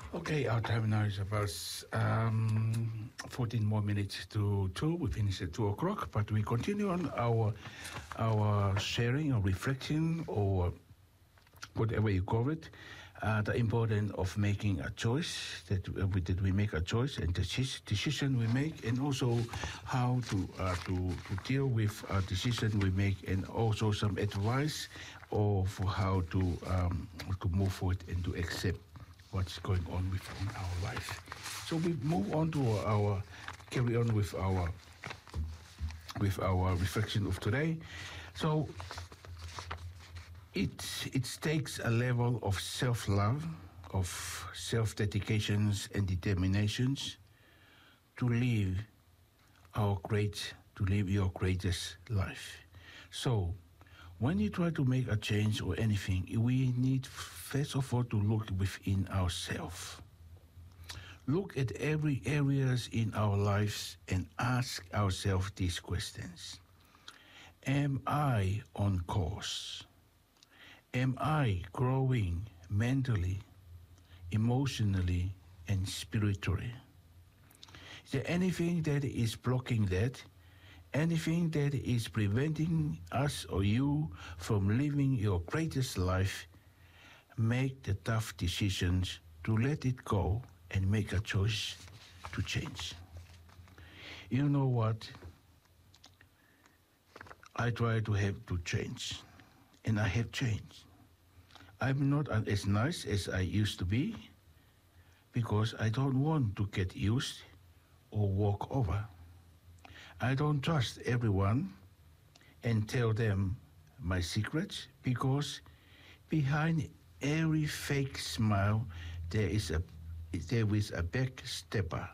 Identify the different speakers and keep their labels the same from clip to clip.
Speaker 1: Okay, our time now is about 14 more minutes to 2. We finish at 2 o'clock, but we continue on our sharing or reflection or whatever you call it. The importance of making a choice, that we make a choice and the decision we make, and also how to deal with a decision we make, and also some advice of how to move forward and to accept what's going on within our life. So we move on to carry on with our reflection of today. So it takes a level of self-love, of self-dedications and determinations to live your greatest life. So when you try to make a change or anything, we need first of all to look within ourselves. Look at every areas in our lives and ask ourselves these questions. Am I on course? Am I growing mentally, emotionally, and spiritually? Is there anything that is blocking that? Anything that is preventing us or you from living your greatest life? Make the tough decisions to let it go and make a choice to change. You know what? I try to have to change, and I have changed. I'm not as nice as I used to be because I don't want to get used or walk over. I don't trust everyone and tell them my secrets because behind every fake smile there is a backstepper.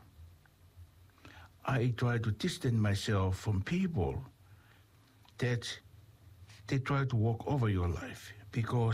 Speaker 1: I try to distance myself from people that they try to walk over your life because